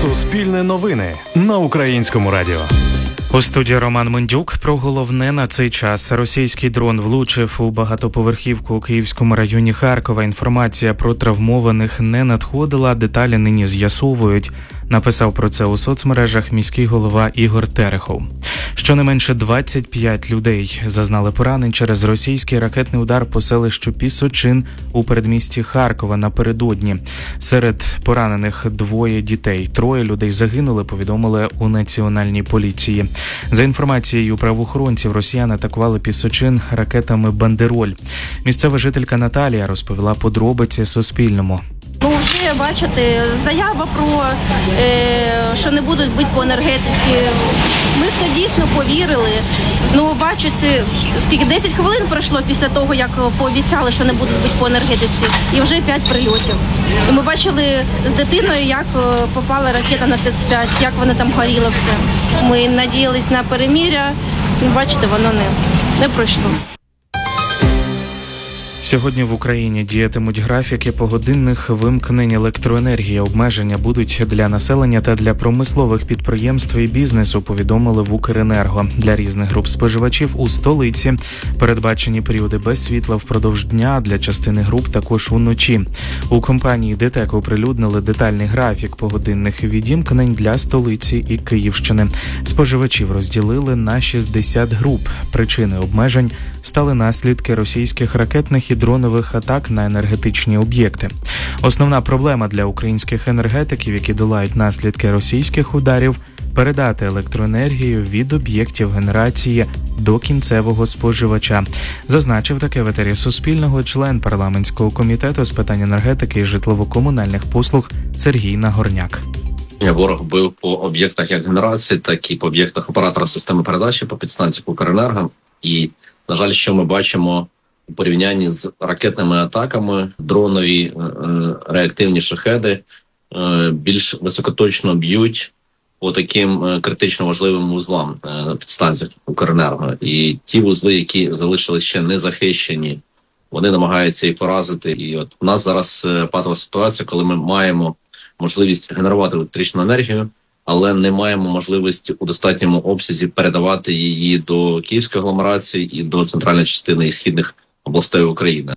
Суспільне новини на Українському радіо. У студії Роман Мендюк. Про головне на цей час. Російський дрон влучив у багатоповерхівку у Київському районі Харкова. Інформація про травмованих не надходила, деталі нині з'ясовують. Написав про це у соцмережах міський голова Ігор Терехов. Щонайменше 25 людей зазнали поранень через російський ракетний удар по селищу Пісочин у передмісті Харкова напередодні. Серед поранених 2 дітей. 3 людей загинули, повідомили у Національній поліції. За інформацією правоохоронців, росіяни атакували Пісочин ракетами «Бандероль». Місцева жителька Наталія розповіла подробиці Суспільному. Вже, бачите, заява про, що не будуть бити по енергетиці. Ми це дійсно повірили. Бачите, скільки 10 хвилин пройшло після того, як пообіцяли, що не будуть бити по енергетиці, і вже 5 прильотів. І ми бачили з дитиною, як попала ракета на ТЕЦ-5, як воно там горіло все. Ми надіялись на перемир'я, бачите, воно не пройшло. Сьогодні в Україні діятимуть графіки погодинних вимкнень електроенергії. Обмеження будуть для населення та для промислових підприємств і бізнесу, повідомили в Укренерго. Для різних груп споживачів у столиці передбачені періоди без світла впродовж дня, для частини груп також уночі. У компанії ДТЕК оприлюднили детальний графік погодинних відімкнень для столиці і Київщини. Споживачів розділили на 60 груп. Причини обмежень стали наслідки російських ракетних і дронових атак на енергетичні об'єкти. Основна проблема для українських енергетиків, які долають наслідки російських ударів, передати електроенергію від об'єктів генерації до кінцевого споживача. Зазначив таке в етері Суспільного член парламентського комітету з питань енергетики і житлово-комунальних послуг Сергій Нагорняк. Ворог бив по об'єктах як генерації, так і по об'єктах оператора системи передачі, по підстанціях Укренерго. І, на жаль, що ми бачимо у порівнянні з ракетними атаками, дронові реактивні шахеди більш високоточно б'ють по таким критично важливим вузлам на підстанціях Укренерго. І ті вузли, які залишились ще не захищені, вони намагаються їх поразити. І от у нас зараз патова ситуація, коли ми маємо можливість генерувати електричну енергію, але не маємо можливості у достатньому обсязі передавати її до Київської агломерації і до центральної частини і східних областей України.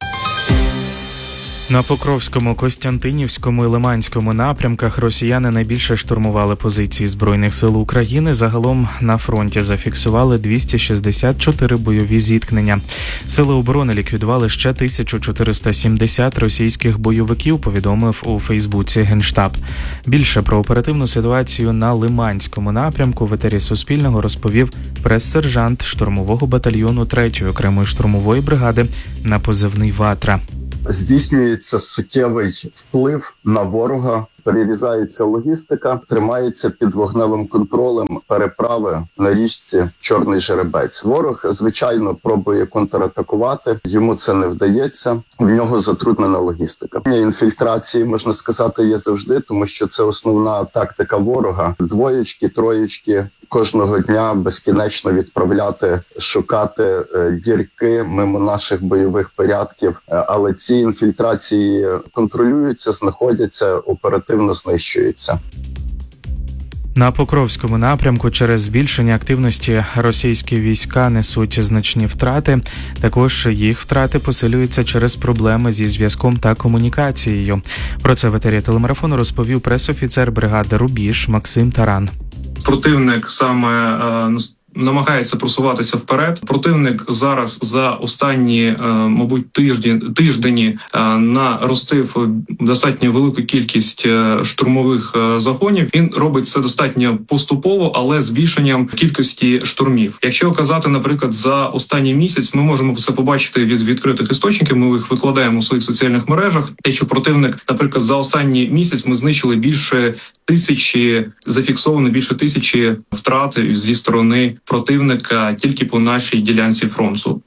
На Покровському, Костянтинівському і Лиманському напрямках росіяни найбільше штурмували позиції Збройних сил України. Загалом на фронті зафіксували 264 бойові зіткнення. Сили оборони ліквідували ще 1470 російських бойовиків, повідомив у Фейсбуці Генштаб. Більше про оперативну ситуацію на Лиманському напрямку в етері Суспільного розповів прес-сержант штурмового батальйону 3-ї окремої штурмової бригади на позивний «Ватра». Здійснюється суттєвий вплив на ворога, перерізається логістика, тримається під вогневим контролем переправи на річці Чорний Жеребець. Ворог, звичайно, пробує контратакувати, йому це не вдається, в нього затруднена логістика. Інфільтрації, можна сказати, є завжди, тому що це основна тактика ворога. 2, 3 кожного дня безкінечно відправляти, шукати дірки мимо наших бойових порядків. Але ці інфільтрації контролюються, знаходяться, оперативно знищуються. На Покровському напрямку через збільшення активності російські війська несуть значні втрати. Також їх втрати посилюються через проблеми зі зв'язком та комунікацією. Про це в етері телемарафону розповів пресофіцер бригади «Рубіж» Максим Таран. Противник саме намагається просуватися вперед. Противник зараз за останні, мабуть, тиждені наростив достатньо велику кількість штурмових загонів. Він робить це достатньо поступово, але збільшенням кількості штурмів. Якщо казати, наприклад, за останній місяць, ми можемо це побачити від відкритих істочників, ми їх викладаємо у своїх соціальних мережах. Те, що противник, наприклад, за останній місяць ми знищили зафіксовано більше 1000 втрат зі сторони противника тільки по нашій ділянці фронту.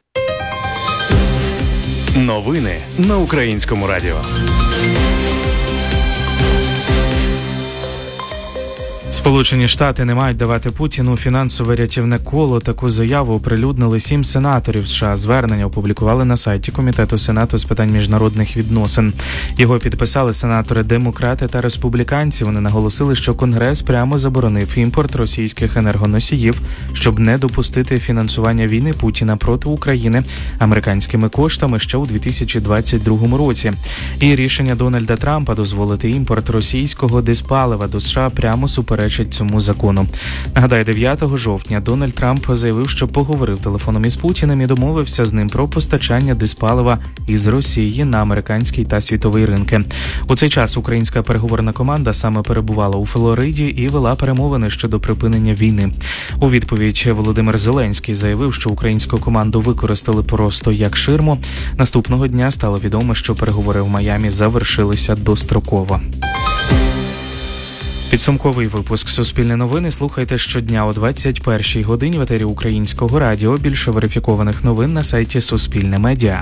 Новини на Українському радіо. Сполучені Штати не мають давати Путіну фінансове рятівне коло. Таку заяву оприлюднили 7 сенаторів США. Звернення опублікували на сайті Комітету Сенату з питань міжнародних відносин. Його підписали сенатори-демократи та республіканці. Вони наголосили, що Конгрес прямо заборонив імпорт російських енергоносіїв, щоб не допустити фінансування війни Путіна проти України американськими коштами ще у 2022 році. І рішення Дональда Трампа дозволити імпорт російського диспалива до США прямо суперечить цьому закону. Нагадаю, 9 жовтня Дональд Трамп заявив, що поговорив телефоном із Путіним і домовився з ним про постачання диспалива із Росії на американський та світовий ринки. У цей час українська переговорна команда саме перебувала у Флориді і вела перемовини щодо припинення війни. У відповідь Володимир Зеленський заявив, що українську команду використали просто як ширму. Наступного дня стало відомо, що переговори в Майамі завершилися достроково. Підсумковий випуск «Суспільне новини» слухайте щодня о 21-й годині в етері Українського радіо. Більше верифікованих новин на сайті Суспільне Медіа.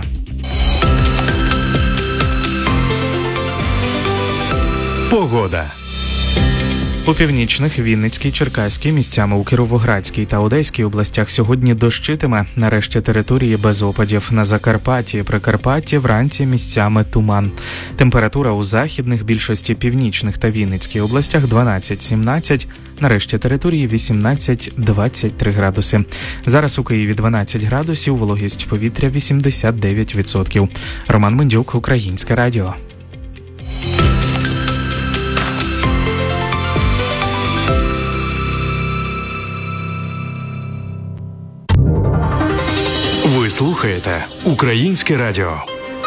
Погода. У північних, Вінницькій, Черкаській, місцями у Кіровоградській та Одеській областях сьогодні дощитиме. На решті території без опадів. На Закарпатті, Прикарпатті вранці місцями туман. Температура у західних, більшості північних та Вінницькій областях 12-17, на решті території 18-23 градуси. Зараз у Києві 12 градусів, вологість повітря 89%. Роман Мендюк, Українське радіо. Ви слухаєте Українське радіо.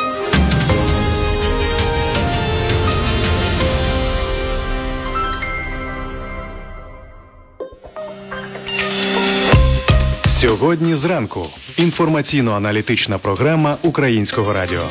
Сьогодні зранку. Інформаційно-аналітична програма Українського радіо.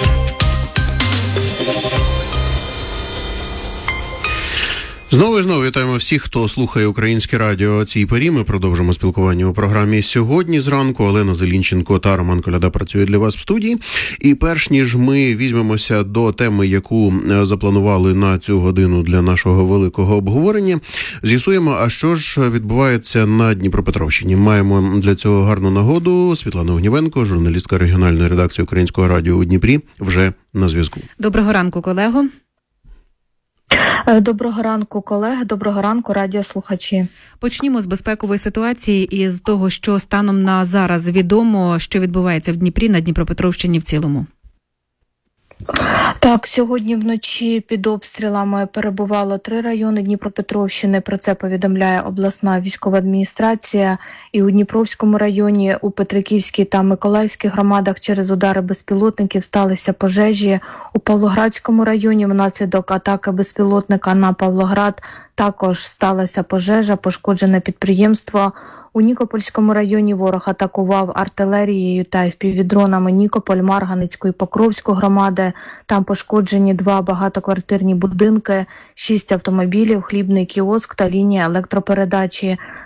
Знову і знову вітаємо всіх, хто слухає Українське радіо о цій порі. Ми продовжимо спілкування у програмі сьогодні зранку. Олена Зелінченко та Роман Коляда працюють для вас в студії. І перш ніж ми візьмемося до теми, яку запланували на цю годину для нашого великого обговорення, з'ясуємо, а що ж відбувається на Дніпропетровщині. Маємо для цього гарну нагоду. Світлана Огнівенко, журналістка регіональної редакції Українського радіо у Дніпрі, вже на зв'язку. Доброго ранку, колего. Доброго ранку, колеги. Доброго ранку, радіослухачі. Почнімо з безпекової ситуації і з того, що станом на зараз відомо, що відбувається в Дніпрі, на Дніпропетровщині в цілому. Так, сьогодні вночі під обстрілами перебувало 3 райони Дніпропетровщини. Про це повідомляє обласна військова адміністрація. І у Дніпровському районі, у Петриківській та Миколаївській громадах через удари безпілотників сталися пожежі. У Павлоградському районі внаслідок атаки безпілотника на Павлоград також сталася пожежа, пошкоджене підприємство. У Нікопольському районі ворог атакував артилерією та FPV-дронами Нікополь, Марганецьку і Покровську громади. Там пошкоджені 2 багатоквартирні будинки, 6 автомобілів, хлібний кіоск та лінія електропередачі.